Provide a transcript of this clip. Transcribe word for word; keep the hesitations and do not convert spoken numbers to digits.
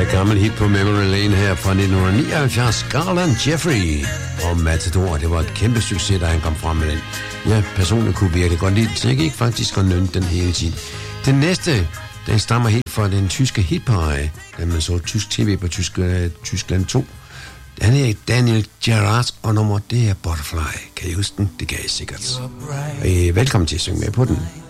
gammel hit på Memory Lane her fra nitten nioghalvfjerds. Garland Jeffrey og Matador. Det var et kæmpe succes, da han kom frem med den. Jeg personligt kunne virkelig godt lide den, så jeg gik faktisk og nynne den hele tiden. Den næste, den stammer helt fra den tyske hitparade, da man så tysk tv på tysk, uh, Tyskland to. Han er Daniel Gerard, og nummer det er Butterfly. Kan I huske den? Det kan I sikkert. Øh, velkommen til at synge med på den.